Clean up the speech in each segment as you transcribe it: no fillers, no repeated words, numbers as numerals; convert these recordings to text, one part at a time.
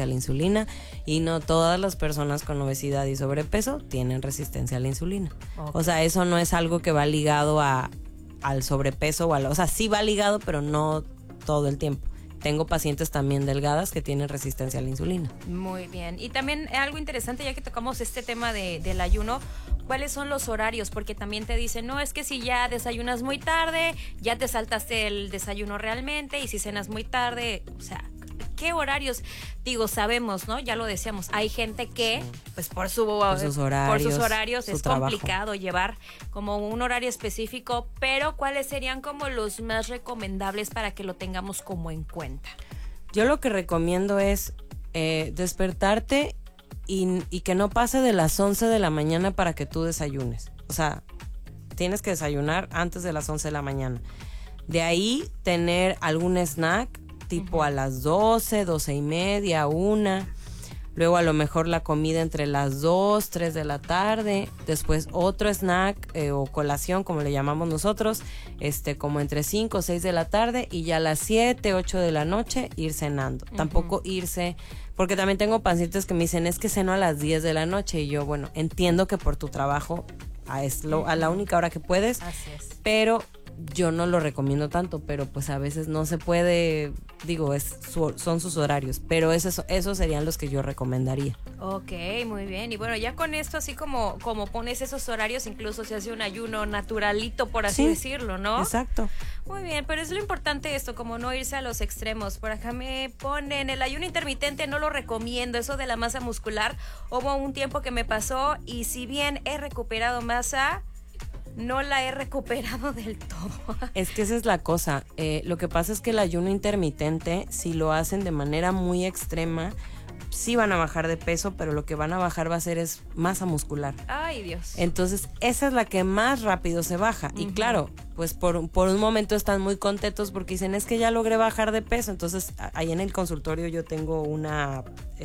a la insulina y no todas las personas con obesidad y sobrepeso tienen resistencia a la insulina. Okay. O sea, eso no es algo que va ligado al sobrepeso o sea, sí va ligado, pero no todo el tiempo. Tengo pacientes también delgadas que tienen resistencia a la insulina. Muy bien. Y también algo interesante, ya que tocamos este tema del ayuno, ¿cuáles son los horarios? Porque también te dicen, no, es que si ya desayunas muy tarde, ya te saltaste el desayuno realmente, y si cenas muy tarde, o sea, ¿qué horarios? Digo, sabemos, ¿no? Ya lo decíamos, hay gente que, pues por sus horarios es complicado llevar como un horario específico, pero ¿cuáles serían como los más recomendables para que lo tengamos como en cuenta? Yo lo que recomiendo es despertarte y que no pase de las 11 de la mañana para que tú desayunes. O sea, tienes que desayunar antes de las 11 de la mañana. De ahí tener algún snack tipo a las 12, 12:30, 1. Luego a lo mejor la comida entre las 2, 3 de la tarde. Después otro snack o colación, como le llamamos nosotros, como entre 5 o 6 de la tarde. Y ya a las 7, 8 de la noche ir cenando. Tampoco irse, porque también tengo pacientes que me dicen, es que ceno a las 10 de la noche. Y yo, bueno, entiendo que por tu trabajo a la única hora que puedes. Así es. Pero yo no lo recomiendo tanto, pero pues a veces no se puede, digo, son sus horarios, pero esos serían los que yo recomendaría. Ok, muy bien. Y bueno, ya con esto, así como pones esos horarios, incluso se hace un ayuno naturalito, por así decirlo, ¿no? Exacto. Muy bien, pero es lo importante esto, como no irse a los extremos. Por acá me ponen, el ayuno intermitente no lo recomiendo, eso de la masa muscular. Hubo un tiempo que me pasó y si bien he recuperado masa, no la he recuperado del todo. Es que esa es la cosa. Lo que pasa es que el ayuno intermitente, si lo hacen de manera muy extrema, sí van a bajar de peso, pero lo que van a bajar va a ser es masa muscular. Ay, Dios. Entonces, esa es la que más rápido se baja. Y claro, pues por un momento están muy contentos porque dicen, es que ya logré bajar de peso. Entonces, ahí en el consultorio yo tengo una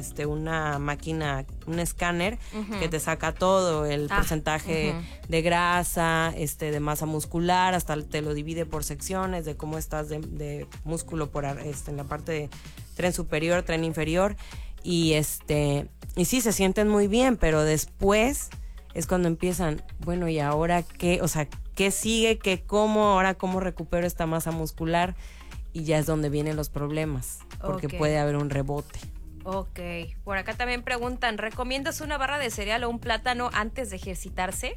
máquina, un escáner que te saca todo, el porcentaje de grasa, de masa muscular, hasta te lo divide por secciones de cómo estás de músculo en la parte de tren superior, tren inferior. Y sí, se sienten muy bien, pero después es cuando empiezan, bueno, ¿y ahora qué? O sea, ¿qué sigue? ¿Cómo recupero esta masa muscular? Y ya es donde vienen los problemas, porque puede haber un rebote. Ok, por acá también preguntan, ¿recomiendas una barra de cereal o un plátano antes de ejercitarse?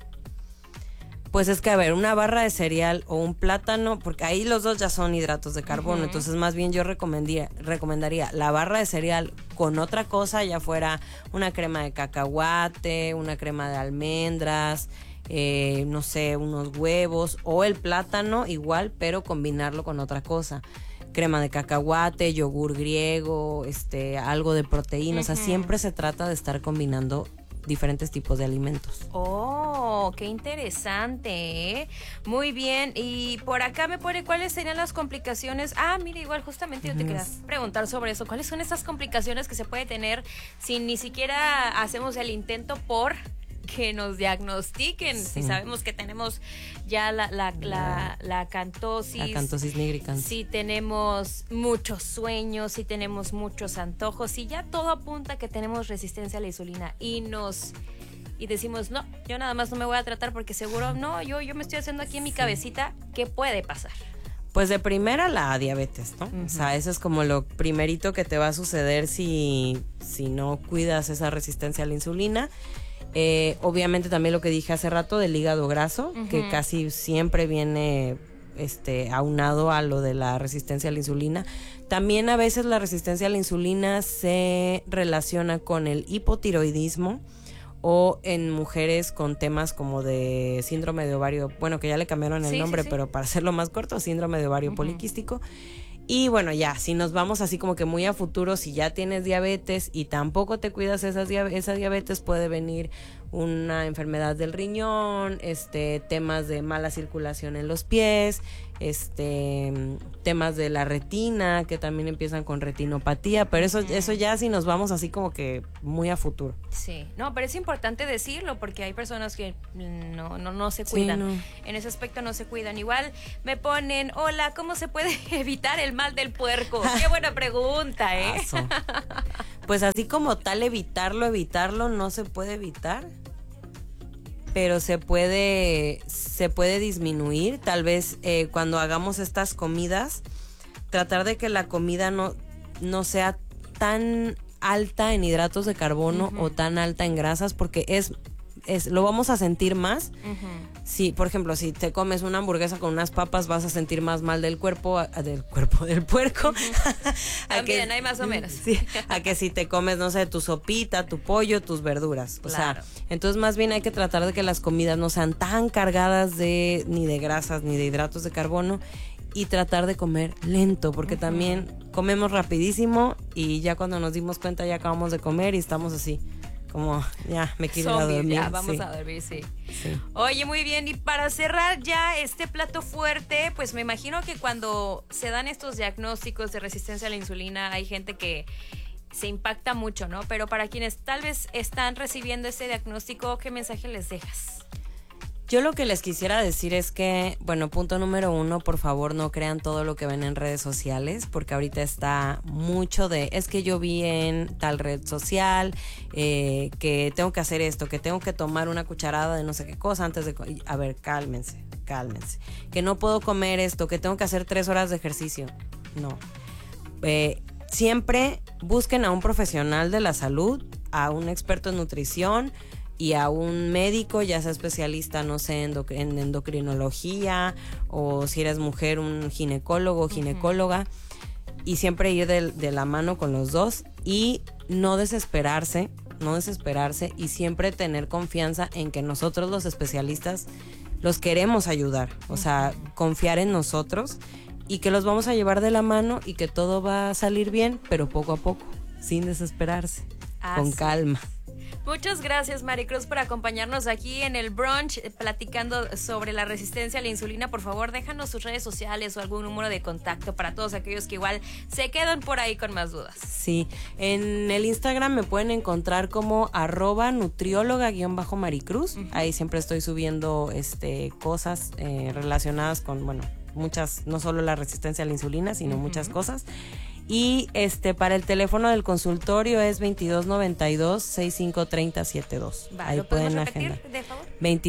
Pues es que, a ver, una barra de cereal o un plátano, porque ahí los dos ya son hidratos de carbono, entonces más bien yo recomendaría la barra de cereal con otra cosa, ya fuera una crema de cacahuate, una crema de almendras, no sé, unos huevos, o el plátano igual, pero combinarlo con otra cosa. Crema de cacahuate, yogur griego, algo de proteína, o sea, siempre se trata de estar combinando diferentes tipos de alimentos. Oh, qué interesante, ¿eh? Muy bien, y por acá me pone cuáles serían las complicaciones. Mira, igual justamente yo te quería preguntar sobre eso. ¿Cuáles son esas complicaciones que se puede tener si ni siquiera hacemos el intento por que nos diagnostiquen? Si sabemos que tenemos ya la acantosis. La acantosis nigricans. Si tenemos muchos sueños, si tenemos muchos antojos, si ya todo apunta que tenemos resistencia a la insulina y decimos, no, yo nada más no me voy a tratar porque seguro, no, yo me estoy haciendo aquí en mi cabecita, ¿qué puede pasar? Pues de primera la diabetes, ¿no? O sea, eso es como lo primerito que te va a suceder si no cuidas esa resistencia a la insulina. Obviamente también lo que dije hace rato del hígado graso, que casi siempre viene aunado a lo de la resistencia a la insulina. También a veces la resistencia a la insulina se relaciona con el hipotiroidismo o en mujeres con temas como de síndrome de ovario, bueno, que ya le cambiaron el nombre, pero para hacerlo más corto, síndrome de ovario poliquístico. Y bueno, ya, si nos vamos así como que muy a futuro, si ya tienes diabetes y tampoco te cuidas esa diabetes, puede venir una enfermedad del riñón, temas de mala circulación en los pies, temas de la retina, que también empiezan con retinopatía, pero eso ya si nos vamos así como que muy a futuro. Sí, no, pero es importante decirlo porque hay personas que no se cuidan. Sí, no. En ese aspecto no se cuidan. Igual me ponen, hola, ¿cómo se puede evitar el mal del puerco? Qué buena pregunta, ¿eh? Pues así como tal evitarlo no se puede evitar, pero se puede disminuir. Tal vez cuando hagamos estas comidas, tratar de que la comida no sea tan alta en hidratos de carbono o tan alta en grasas, porque lo vamos a sentir más. Si, por ejemplo, si te comes una hamburguesa con unas papas, vas a sentir más mal del puerco. También hay más o menos. Sí, a que si te comes, no sé, tu sopita, tu pollo, tus verduras. O claro. sea, entonces más bien hay que tratar de que las comidas no sean tan cargadas ni de grasas ni de hidratos de carbono, y tratar de comer lento, porque también comemos rapidísimo y ya cuando nos dimos cuenta ya acabamos de comer y estamos así, como ya me quiero ir a dormir. Ya vamos a dormir, sí. Oye, muy bien, y para cerrar ya este plato fuerte, pues me imagino que cuando se dan estos diagnósticos de resistencia a la insulina hay gente que se impacta mucho, ¿no? Pero para quienes tal vez están recibiendo ese diagnóstico, ¿qué mensaje les dejas? Yo lo que les quisiera decir es que, bueno, punto número 1, por favor no crean todo lo que ven en redes sociales, porque ahorita está mucho es que yo vi en tal red social que tengo que hacer esto, que tengo que tomar una cucharada de no sé qué cosa antes de... A ver, cálmense, que no puedo comer esto, que tengo que hacer 3 horas de ejercicio. No. Siempre busquen a un profesional de la salud, a un experto en nutrición y a un médico, ya sea especialista, no sé, en endocrinología, o si eres mujer, un ginecólogo o ginecóloga, y siempre ir de la mano con los dos y no desesperarse y siempre tener confianza en que nosotros los especialistas los queremos ayudar, o sea, confiar en nosotros y que los vamos a llevar de la mano y que todo va a salir bien, pero poco a poco, sin desesperarse, con calma. Muchas gracias, Maricruz, por acompañarnos aquí en el brunch platicando sobre la resistencia a la insulina. Por favor, déjanos sus redes sociales o algún número de contacto para todos aquellos que igual se quedan por ahí con más dudas. Sí, en el Instagram me pueden encontrar como @nutrióloga_Maricruz. Ahí siempre estoy subiendo cosas relacionadas con, bueno, muchas, no solo la resistencia a la insulina, sino muchas cosas. Y para el teléfono del consultorio es 2292-6530-72. Ahí pueden agendar. De favor.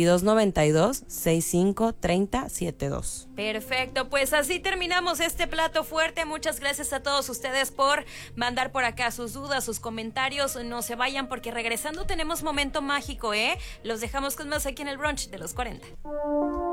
2292-6530-72. Perfecto, pues así terminamos este plato fuerte. Muchas gracias a todos ustedes por mandar por acá sus dudas, sus comentarios. No se vayan porque regresando tenemos momento mágico, ¿eh? Los dejamos con más aquí en el brunch de los 40.